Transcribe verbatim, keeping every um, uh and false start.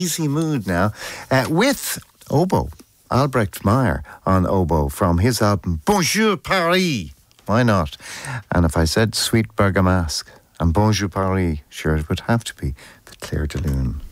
Easy mood now, uh, with oboe, Albrecht Meyer on oboe from his album Bonjour Paris. Why not? And if I said Sweet Bergamasque and Bonjour Paris, sure it would have to be the Claire de Lune.